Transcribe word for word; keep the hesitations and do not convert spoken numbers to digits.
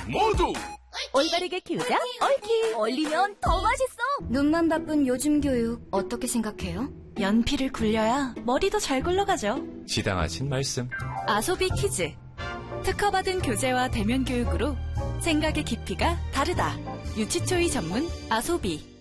모두 올바르게 키우자 얽히. 얼리면 더 맛있어. 눈만 바쁜 요즘 교육 어떻게 생각해요? 연필을 굴려야 머리도 잘 굴러가죠. 지당하신 말씀. 아소비 키즈. 특허받은 교재와 대면 교육으로 생각의 깊이가 다르다. 유치초이 전문 아소비.